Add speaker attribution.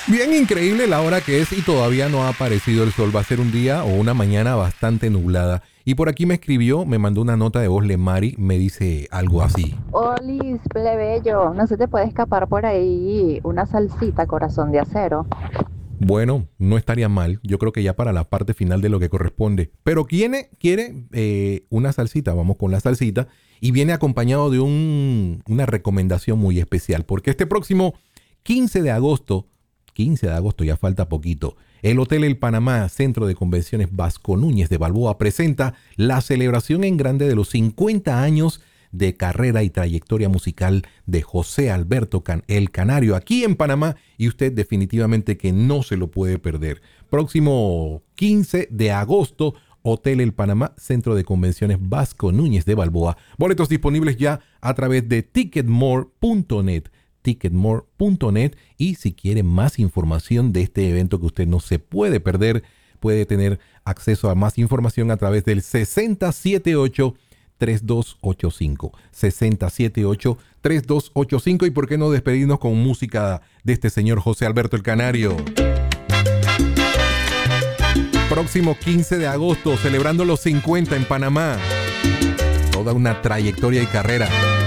Speaker 1: Bien increíble la hora que es y todavía no ha aparecido el sol. Va a ser un día o una mañana bastante nublada. Y por aquí me escribió, me mandó una nota de voz, Lemari, me dice algo así.
Speaker 2: Olis, plebeyo, no se te puede escapar por ahí una salsita corazón de acero.
Speaker 1: Bueno, no estaría mal. Yo creo que ya para la parte final de lo que corresponde. Pero quiere una salsita. Vamos con la salsita. Y viene acompañado de una recomendación muy especial. Porque este próximo 15 de agosto, 15 de agosto, ya falta poquito, el Hotel El Panamá, Centro de Convenciones Vasco Núñez de Balboa, presenta la celebración en grande de los 50 años de carrera y trayectoria musical de José Alberto El Canario aquí en Panamá, y usted definitivamente que no se lo puede perder. Próximo 15 de agosto, Hotel El Panamá, Centro de Convenciones Vasco Núñez de Balboa. Boletos disponibles ya a través de ticketmore.net. Ticketmore.net, y si quiere más información de este evento que usted no se puede perder, puede tener acceso a más información a través del 6078-3285. 6078-3285. Y por qué no despedirnos con música de este señor José Alberto El Canario. Próximo 15 de agosto, celebrando los 50 en Panamá. Toda una trayectoria y carrera.